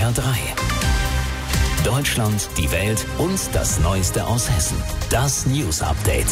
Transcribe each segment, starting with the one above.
HR3. Deutschland, die Welt und das Neueste aus Hessen. Das News Update.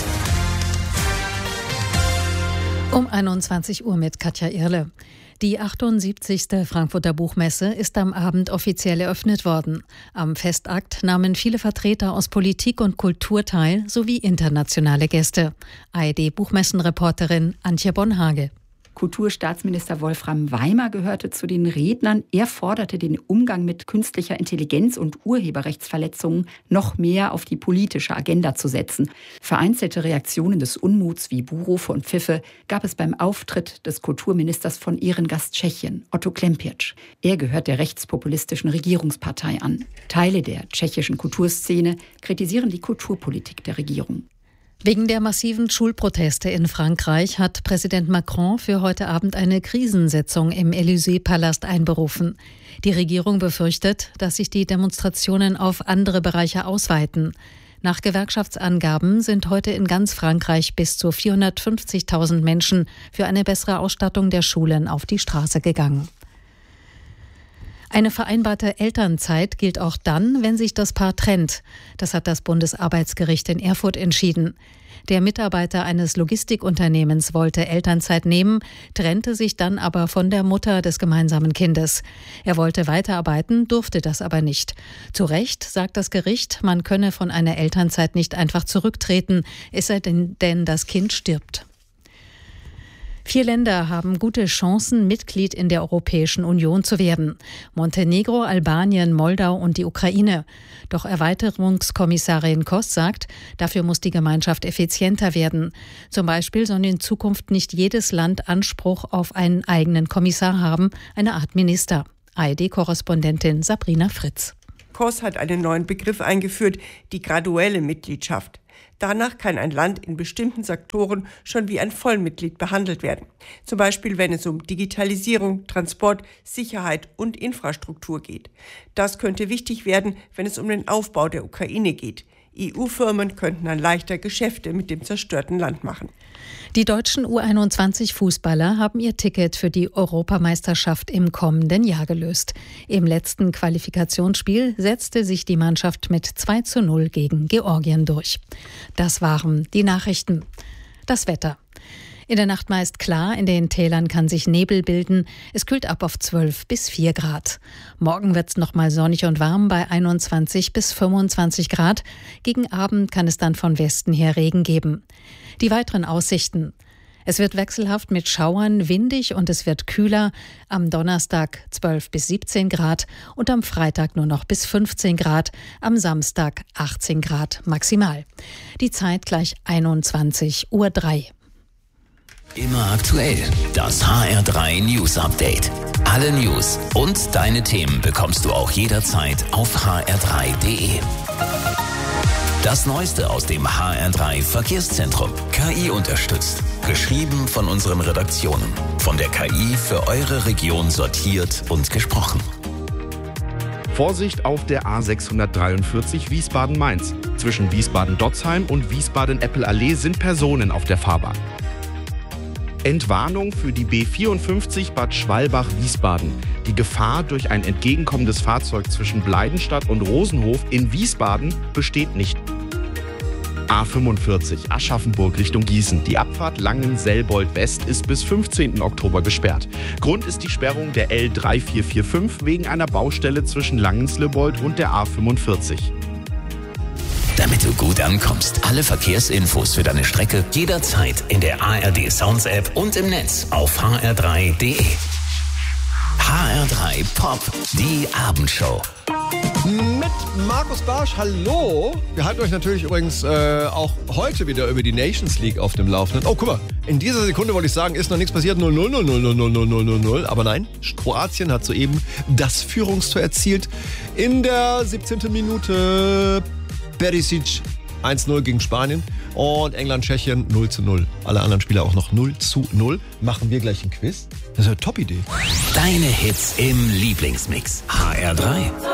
Um 21 Uhr mit Katja Irle. Die 78. Frankfurter Buchmesse ist am Abend offiziell eröffnet worden. Am Festakt nahmen viele Vertreter aus Politik und Kultur teil, sowie internationale Gäste. ARD-Buchmessenreporterin Antje Bonhage. Kulturstaatsminister Wolfram Weimer gehörte zu den Rednern. Er forderte den Umgang mit künstlicher Intelligenz und Urheberrechtsverletzungen noch mehr auf die politische Agenda zu setzen. Vereinzelte Reaktionen des Unmuts wie Buhrufe und Pfiffe gab es beim Auftritt des Kulturministers von Ehrengast Tschechien, Otto Klempiec. Er gehört der rechtspopulistischen Regierungspartei an. Teile der tschechischen Kulturszene kritisieren die Kulturpolitik der Regierung. Wegen der massiven Schulproteste in Frankreich hat Präsident Macron für heute Abend eine Krisensitzung im Élysée-Palast einberufen. Die Regierung befürchtet, dass sich die Demonstrationen auf andere Bereiche ausweiten. Nach Gewerkschaftsangaben sind heute in ganz Frankreich bis zu 450.000 Menschen für eine bessere Ausstattung der Schulen auf die Straße gegangen. Eine vereinbarte Elternzeit gilt auch dann, wenn sich das Paar trennt. Das hat das Bundesarbeitsgericht in Erfurt entschieden. Der Mitarbeiter eines Logistikunternehmens wollte Elternzeit nehmen, trennte sich dann aber von der Mutter des gemeinsamen Kindes. Er wollte weiterarbeiten, durfte das aber nicht. Zu Recht sagt das Gericht, man könne von einer Elternzeit nicht einfach zurücktreten, es sei denn das Kind stirbt. 4 Länder haben gute Chancen, Mitglied in der Europäischen Union zu werden. Montenegro, Albanien, Moldau und die Ukraine. Doch Erweiterungskommissarin Koss sagt, dafür muss die Gemeinschaft effizienter werden. Zum Beispiel soll in Zukunft nicht jedes Land Anspruch auf einen eigenen Kommissar haben, eine Art Minister. ARD-Korrespondentin Sabrina Fritz. Koss hat einen neuen Begriff eingeführt, die graduelle Mitgliedschaft. Danach kann ein Land in bestimmten Sektoren schon wie ein Vollmitglied behandelt werden. Zum Beispiel, wenn es um Digitalisierung, Transport, Sicherheit und Infrastruktur geht. Das könnte wichtig werden, wenn es um den Aufbau der Ukraine geht. EU-Firmen könnten dann leichter Geschäfte mit dem zerstörten Land machen. Die deutschen U21-Fußballer haben ihr Ticket für die Europameisterschaft im kommenden Jahr gelöst. Im letzten Qualifikationsspiel setzte sich die Mannschaft mit 2:0 gegen Georgien durch. Das waren die Nachrichten. Das Wetter. In der Nacht meist klar, in den Tälern kann sich Nebel bilden. Es kühlt ab auf 12 bis 4 Grad. Morgen wird es nochmal sonnig und warm bei 21 bis 25 Grad. Gegen Abend kann es dann von Westen her Regen geben. Die weiteren Aussichten. Es wird wechselhaft mit Schauern, windig und es wird kühler. Am Donnerstag 12 bis 17 Grad und am Freitag nur noch bis 15 Grad. Am Samstag 18 Grad maximal. Die Zeit gleich 21:03 Uhr. Immer aktuell. Das HR3 News Update. Alle News und deine Themen bekommst du auch jederzeit auf hr3.de. Das Neueste aus dem HR3 Verkehrszentrum. KI unterstützt. Geschrieben von unseren Redaktionen. Von der KI für eure Region sortiert und gesprochen. Vorsicht auf der A643 Wiesbaden-Mainz. Zwischen Wiesbaden-Dotzheim und Wiesbaden-Eppel-Allee sind Personen auf der Fahrbahn. Entwarnung für die B54 Bad Schwalbach-Wiesbaden. Die Gefahr durch ein entgegenkommendes Fahrzeug zwischen Bleidenstadt und Rosenhof in Wiesbaden besteht nicht. A45 Aschaffenburg Richtung Gießen. Die Abfahrt Langen-Selbold-West ist bis 15. Oktober gesperrt. Grund ist die Sperrung der L3445 wegen einer Baustelle zwischen Langen-Selbold und der A45. Damit du gut ankommst, alle Verkehrsinfos für deine Strecke jederzeit in der ARD Sounds App und im Netz auf hr3.de. HR3 Pop, die Abendshow. Mit Markus Barsch, hallo. Wir halten euch natürlich übrigens auch heute wieder über die Nations League auf dem Laufenden. Oh, guck mal, in dieser Sekunde wollte ich sagen, ist noch nichts passiert, 0-0, 0-0, 0-0, 0-0, 0-0. Aber nein, Kroatien hat soeben das Führungstor erzielt. In der 17. Minute Perisic 1-0 gegen Spanien und England, Tschechien 0-0. Alle anderen Spieler auch noch 0-0. Machen wir gleich ein Quiz? Das ist eine Top-Idee. Deine Hits im Lieblingsmix. HR3.